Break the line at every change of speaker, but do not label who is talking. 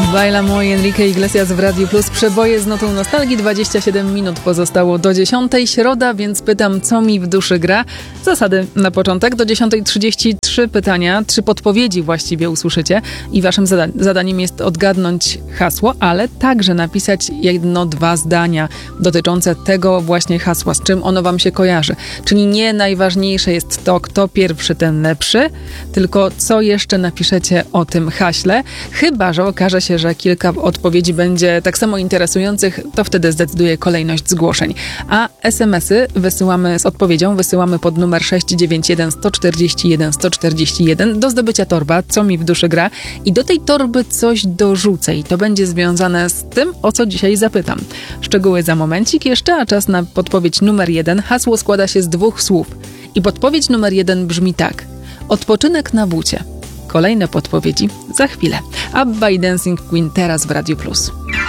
Baila Moi, Enrique Iglesias w Radiu Plus. Przeboje z notą nostalgii. 27 minut pozostało do 10. Środa, więc pytam, co mi w duszy gra. Zasady na początek. Do 10:33 pytania, 3 podpowiedzi właściwie usłyszycie i waszym zadaniem jest odgadnąć hasło, ale także napisać 1-2 zdania dotyczące tego właśnie hasła, z czym ono wam się kojarzy. Czyli nie najważniejsze jest to, kto pierwszy, ten lepszy, tylko co jeszcze napiszecie o tym haśle. Chyba że okaże się, że kilka odpowiedzi będzie tak samo interesujących, to wtedy zdecyduje kolejność zgłoszeń. A SMS-y wysyłamy pod numer 691 141 141 do zdobycia torba, co mi w duszy gra, i do tej torby coś dorzucę i to będzie związane z tym, o co dzisiaj zapytam. Szczegóły za momencik jeszcze, a czas na podpowiedź numer 1. Hasło składa się z 2 słów i podpowiedź numer 1 brzmi tak: odpoczynek na bucie. Kolejne podpowiedzi za chwilę. Abba i Dancing Queen teraz w Radiu Plus.